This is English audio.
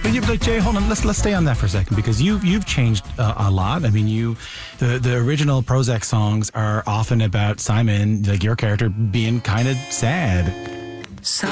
But Jay, hold on. Let's stay on that for a second, because you've changed a lot. I mean, the original Prozac songs are often about Simon, like your character, being kind of sad.